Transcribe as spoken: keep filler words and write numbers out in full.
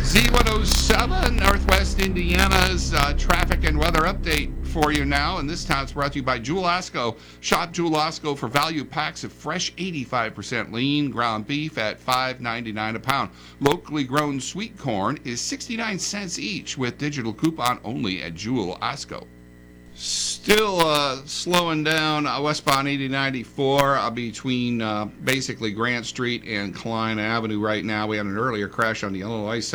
Z one oh seven, Northwest Indiana's uh, traffic and weather update for you now. And this time it's brought to you by Jewel Osco. Shop Jewel Osco for value packs of fresh eighty-five percent lean ground beef at five ninety-nine a pound. Locally grown sweet corn is sixty-nine cents each with digital coupon only at Jewel Osco. Still uh, slowing down uh, westbound eighty ninety-four uh, between uh, basically Grant Street and Klein Avenue right now. We had an earlier crash on the Illinois